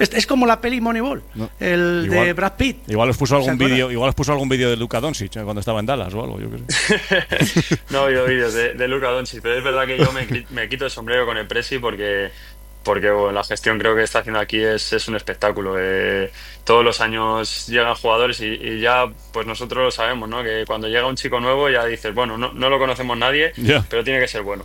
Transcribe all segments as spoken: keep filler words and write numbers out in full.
Es, es como la peli Moneyball, no. el igual, de Brad Pitt. Igual os puso algún vídeo, igual os puso algún vídeo de Luka Doncic cuando estaba en Dallas o algo, yo qué sé. No ha habido vídeos de, de Luka Doncic, pero es verdad que yo me, me quito el sombrero con el Presi porque porque bueno, la gestión creo que está haciendo aquí es, es un espectáculo. Eh, todos los años llegan jugadores y, y ya pues nosotros lo sabemos, ¿no? Que cuando llega un chico nuevo ya dices, bueno, no, no lo conocemos nadie, yeah. pero tiene que ser bueno.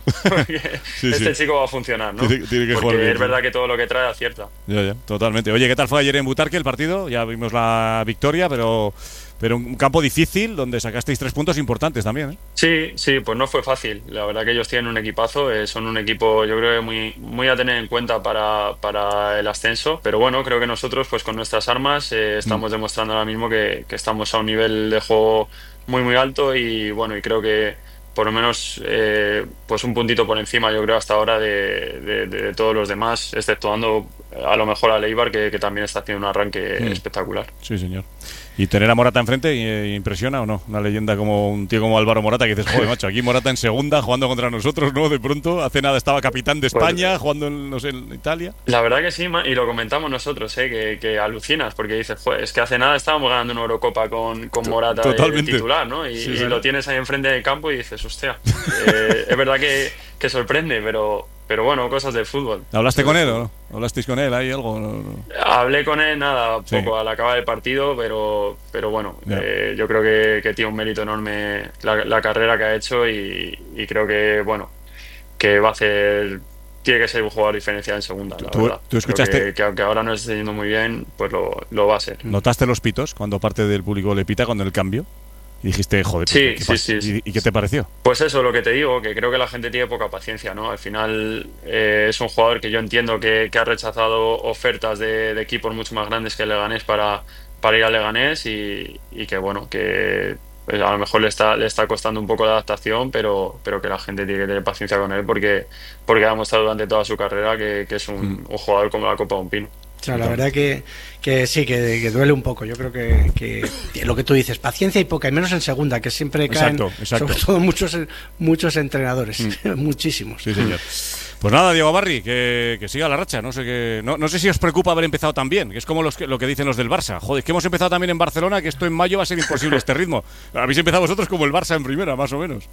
sí, este sí. chico va a funcionar, ¿no? Tiene, tiene que porque jugar bien, es verdad que todo lo que trae acierta. Ya, ya, totalmente. Oye, ¿qué tal fue ayer en Butarque el partido? Ya vimos la victoria, pero... Pero un campo difícil donde sacasteis tres puntos importantes también, ¿eh? Sí, sí, pues no fue fácil. La verdad que ellos tienen un equipazo, eh, son un equipo yo creo que muy, muy a tener en cuenta para, para el ascenso. Pero bueno, creo que nosotros pues con nuestras armas eh, estamos mm. demostrando ahora mismo que, que estamos a un nivel de juego muy muy alto y bueno, y creo que por lo menos eh, pues un puntito por encima yo creo hasta ahora de, de, de todos los demás, exceptuando a lo mejor a Leibar que, que también está haciendo un arranque mm. espectacular. Sí, señor. ¿Y tener a Morata enfrente eh, impresiona o no? Una leyenda como un tío como Álvaro Morata que dices, joder, macho, aquí Morata en segunda jugando contra nosotros, ¿no? De pronto, hace nada estaba capitán de España, pues, jugando en, no sé, en Italia. La verdad que sí, y lo comentamos nosotros, ¿eh? que, que alucinas, porque dices, joder, es que hace nada estábamos ganando una Eurocopa con, con Morata Totalmente. de titular, ¿no? Y, sí, y sí. lo tienes ahí enfrente del campo y dices, hostia, eh, es verdad que, que sorprende, pero... Pero bueno, cosas del fútbol. ¿Hablaste con él o no? ¿Hablasteis con él? ¿Hay algo? No, no. Hablé con él, nada, sí. poco al acabar el partido, pero pero bueno, eh, yo creo que, que tiene un mérito enorme la, la carrera que ha hecho y, y creo que, bueno, que va a hacer... Tiene que ser un jugador diferencial en segunda, la ¿Tú, verdad. ¿tú escuchaste? Que, que aunque ahora no esté yendo muy bien, pues lo, lo va a ser. ¿Notaste los pitos cuando parte del público le pita con el cambio? Y dijiste, joder, sí, ¿qué sí, sí, sí. ¿Y, ¿Y qué te pareció? Pues eso, lo que te digo, que creo que la gente tiene poca paciencia, ¿no? Al final eh, es un jugador que yo entiendo que, que ha rechazado ofertas de, de equipos mucho más grandes que el Leganés para, para ir al Leganés y, y que, bueno, que pues a lo mejor le está, le está costando un poco la adaptación, pero, pero que la gente tiene que tener paciencia con él porque, porque ha demostrado durante toda su carrera que, que es un, mm. un jugador como la copa de un pino. O sea, la verdad que, que sí, que, que duele un poco. Yo creo que, que lo que tú dices, paciencia y poca, y menos en segunda, que siempre caen, exacto, exacto. sobre todo muchos muchos entrenadores, mm. muchísimos. Sí, señor. Pues nada, Diego Barri, que, que siga la racha. No sé que, no, no sé si os preocupa haber empezado tan bien, que es como los que, lo que dicen los del Barça. Joder, es que hemos empezado también en Barcelona, que esto en mayo va a ser imposible este ritmo. Habéis empezado vosotros como el Barça en primera, más o menos.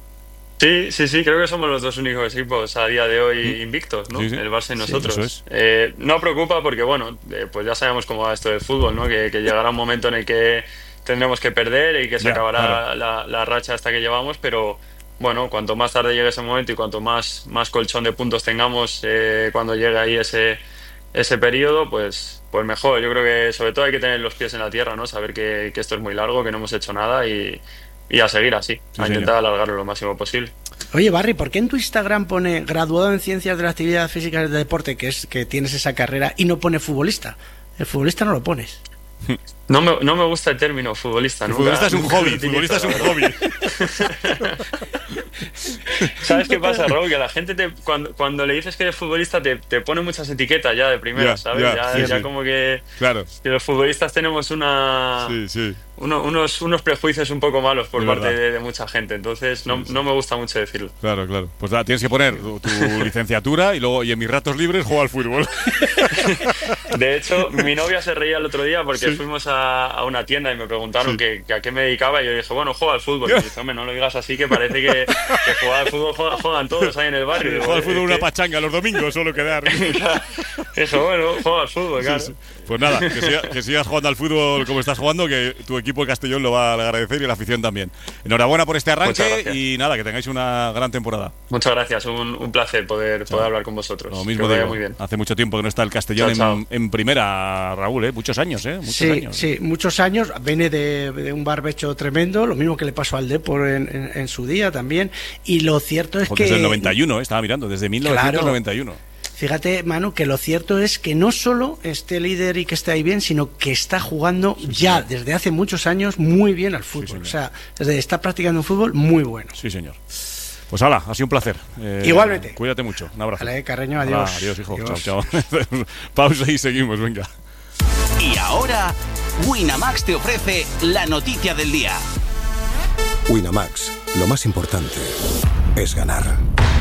Sí, sí, sí, creo que somos los dos únicos equipos a día de hoy invictos, ¿no? Sí, sí. El Barça y nosotros. Sí, eso es. eh, no preocupa porque, bueno, eh, pues ya sabemos cómo va esto del fútbol, ¿no? Que, que llegará un momento en el que tendremos que perder y que se ya, acabará claro. la, la racha hasta que llevamos, pero bueno, cuanto más tarde llegue ese momento y cuanto más, más colchón de puntos tengamos eh, cuando llegue ahí ese, ese periodo, pues, pues mejor. Yo creo que sobre todo hay que tener los pies en la tierra, ¿no? Saber que, que esto es muy largo, que no hemos hecho nada y... Y a seguir así, sí, a intentar señor. alargarlo lo máximo posible. Oye, Barry, ¿por qué en tu Instagram pone graduado en Ciencias de la Actividad Física del Deporte, que es que tienes esa carrera, y no pone futbolista? El futbolista no lo pones. No me, no me gusta el término futbolista. El nunca, futbolista es un hobby, futbolista es un hobby. ¿Sabes qué pasa, Raúl? Que la gente te, cuando, cuando le dices que eres futbolista te, te pone muchas etiquetas ya de primera, yeah, ¿sabes? Yeah, ya sí, ya sí. como que, claro. que los futbolistas tenemos una sí, sí. Uno, unos, unos prejuicios un poco malos por de parte de, de mucha gente, entonces no, sí, sí. no me gusta mucho decirlo. Claro, claro. Pues nada, tienes que poner tu, tu licenciatura y luego y en mis ratos libres juego al fútbol. De hecho, mi novia se reía el otro día porque sí. fuimos a, a una tienda y me preguntaron sí. que, que a qué me dedicaba y yo dije, bueno, juego al fútbol. Y me dice, hombre, no lo digas así que parece que, que jugar al fútbol juegan, juegan todos ahí en el barrio. Juega al fútbol una pachanga los domingos, solo quedar. Eso, bueno, juego al fútbol, claro. Sí, sí. Pues nada, que, siga, que sigas jugando al fútbol como estás jugando, que tu equipo de Castellón lo va a agradecer y la afición también. Enhorabuena por este arranque y nada, que tengáis una gran temporada. Muchas gracias, un, un placer poder, poder hablar con vosotros. Lo mismo digo, muy bien. Hace mucho tiempo que no está el Castellón chao, chao. En, en primera, Raúl, ¿eh? Muchos años, ¿eh? Muchos sí, años. Sí, muchos años. Viene de, de un barbecho tremendo, lo mismo que le pasó al Depor en, en, en su día también. Y lo cierto es Joder, que... Desde el noventa y uno, ¿eh? Estaba mirando, desde mil novecientos noventa y uno. Claro. Fíjate, Manu, que lo cierto es que no solo esté líder y que esté ahí bien, sino que está jugando sí, ya señor. desde hace muchos años muy bien al fútbol. Sí, o sea, desde está practicando un fútbol muy bueno. Sí, señor. Pues hala, ha sido un placer. Eh, Igualmente. Cuídate mucho. Un abrazo. Vale, Carreño, adiós. Hala, adiós, hijo. Adiós. Chao, chao. Pausa y seguimos, venga. Y ahora, Winamax te ofrece la noticia del día. Winamax, lo más importante es ganar.